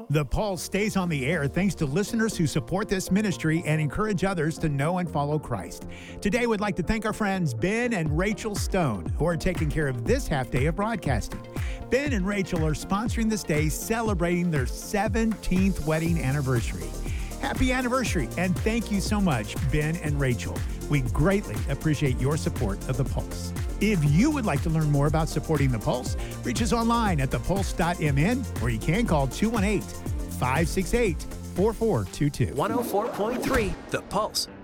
The Pulse stays on the air thanks to listeners who support this ministry and encourage others to know and follow Christ. Today, we'd like to thank our friends Ben and Rachel Stone, who are taking care of this half day of broadcasting. Ben and Rachel are sponsoring this day, celebrating their 17th wedding anniversary. Happy anniversary, and thank you so much, Ben and Rachel. We greatly appreciate your support of The Pulse. If you would like to learn more about supporting The Pulse, reach us online at thepulse.mn, or you can call 218-568-4422. 104.3 The Pulse.